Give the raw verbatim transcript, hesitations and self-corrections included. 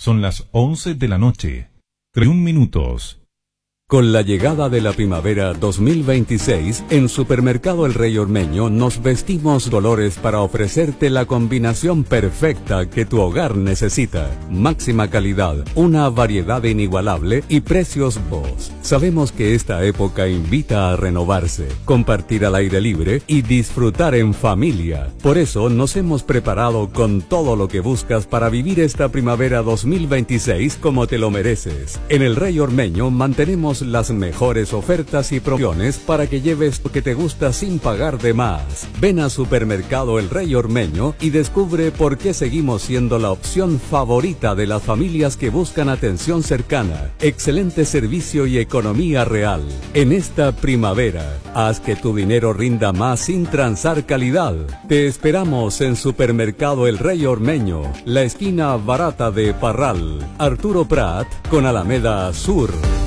Son las once de la noche, treinta y un minutos. Con la llegada de la primavera dos mil veintiséis, en Supermercado El Rey Ormeño nos vestimos colores para ofrecerte la combinación perfecta que tu hogar necesita. Máxima calidad, una variedad inigualable y precios bajos. Sabemos que esta época invita a renovarse, compartir al aire libre y disfrutar en familia. Por eso nos hemos preparado con todo lo que buscas para vivir esta primavera dos mil veintiséis como te lo mereces. En El Rey Ormeño mantenemos las mejores ofertas y promociones para que lleves lo que te gusta sin pagar de más. Ven a Supermercado El Rey Ormeño y descubre por qué seguimos siendo la opción favorita de las familias que buscan atención cercana, excelente servicio y economía real. En esta primavera, haz que tu dinero rinda más sin transar calidad. Te esperamos en Supermercado El Rey Ormeño, la esquina barata de Parral, Arturo Prat con Alameda Sur.